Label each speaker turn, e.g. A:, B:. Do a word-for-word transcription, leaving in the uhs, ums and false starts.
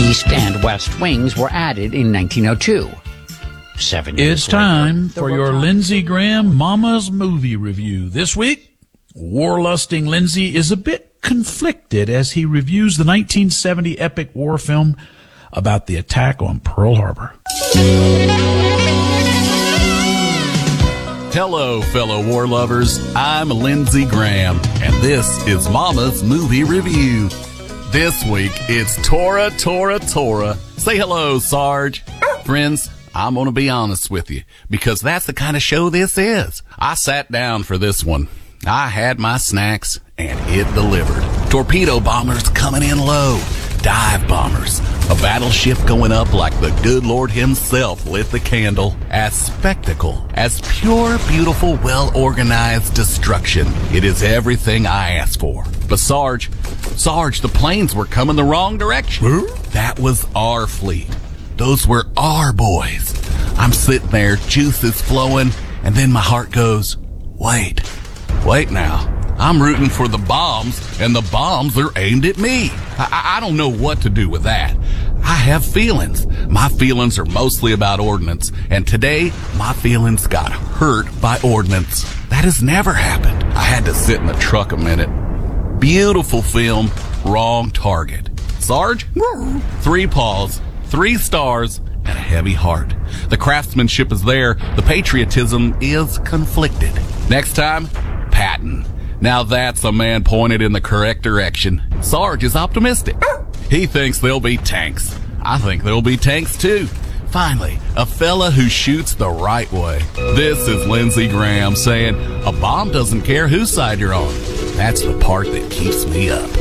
A: East and West wings were added in nineteen oh two. Seven years
B: It's time
A: later,
B: for your Lindsey Graham Mama's Movie Review. This week, war-lusting Lindsey is a bit conflicted as he reviews the nineteen seventy epic war film about the attack on Pearl Harbor.
C: Hello, fellow war lovers. I'm Lindsey Graham, and this is Mama's Movie Review. This week, it's Tora, Tora, Tora. Say hello, Sarge. Friends, I'm going to be honest with you, because that's the kind of show this is. I sat down for this one. I had my snacks, and it delivered. Torpedo bombers coming in low. Dive bombers. A battleship going up like the good Lord himself lit the candle. As spectacle, as pure, beautiful, well-organized destruction. It is everything I asked for. But Sarge, Sarge, the planes were coming the wrong direction. Huh? That was our fleet. Those were our boys. I'm sitting there, juice is flowing, and then my heart goes, wait, wait now. I'm rooting for the bombs, and the bombs are aimed at me. I, I don't know what to do with that. I have feelings. My feelings are mostly about ordnance, and today, my feelings got hurt by ordnance. That has never happened. I had to sit in the truck a minute. Beautiful film, wrong target. Sarge? Three paws. Three stars and a heavy heart. The craftsmanship is there. The patriotism is conflicted. Next time, Patton. Now that's a man pointed in the correct direction. Sarge is optimistic. He thinks there'll be tanks. I think there'll be tanks too. Finally, a fella who shoots the right way. This is Lindsey Graham saying, a bomb doesn't care whose side you're on. That's the part that keeps me up.